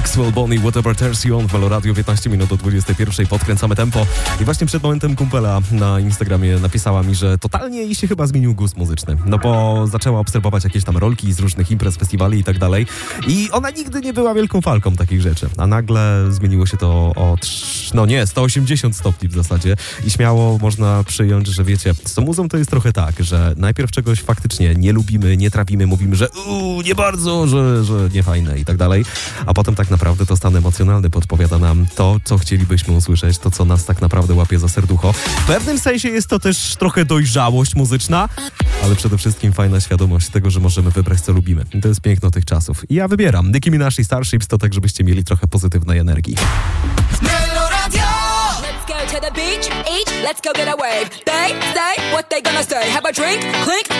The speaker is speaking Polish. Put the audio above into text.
Maxwell, Bonnie, Whatever Turns You On w Meloradio, 15 minut do 21. Podkręcamy tempo. I właśnie przed momentem kumpela na Instagramie napisała mi, że totalnie jej się chyba zmienił gust muzyczny. No bo zaczęła obserwować jakieś tam rolki z różnych imprez, festiwali i tak dalej. I ona nigdy nie była wielką falką takich rzeczy. A nagle zmieniło się to o 180 stopni w zasadzie. I śmiało można przyjąć, że wiecie, z tą muzą to jest trochę tak, że najpierw czegoś faktycznie nie lubimy, nie trafimy, mówimy, że nie bardzo, że nie fajne i tak dalej. A potem tak naprawdę to stan emocjonalny podpowiada nam to, co chcielibyśmy usłyszeć, to, co nas tak naprawdę łapie za serducho. W pewnym sensie jest to też trochę dojrzałość muzyczna, ale przede wszystkim fajna świadomość tego, że możemy wybrać, co lubimy. I to jest piękno tych czasów. I ja wybieram Nicki Minaj i Starships, to tak, żebyście mieli trochę pozytywnej energii. Let's go to the beach, each, let's go get a wave. They say what they gonna say. Have a drink, clink,